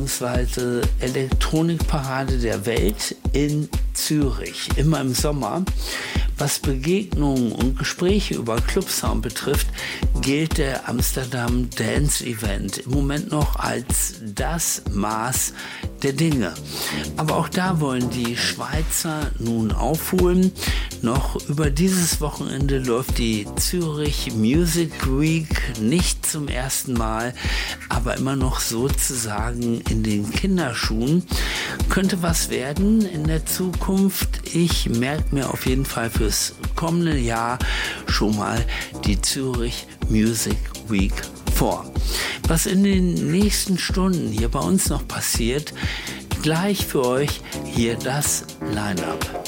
bzw. Elektronikparade der Welt in Zürich, immer im Sommer. Was Begegnungen und Gespräche über Clubsound betrifft, gilt der Amsterdam Dance Event im Moment noch als das Maß der Dinge. Aber auch da wollen die Schweizer nun aufholen. Noch über dieses Wochenende läuft die Zürich Music Week nicht zum ersten Mal, aber immer noch sozusagen in den Kinderschuhen. Könnte was werden in der Zukunft. Ich merke mir auf jeden Fall fürs kommende Jahr schon mal die Zürich Music Week vor. Was in den nächsten Stunden hier bei uns noch passiert, gleich für euch hier das Line-Up.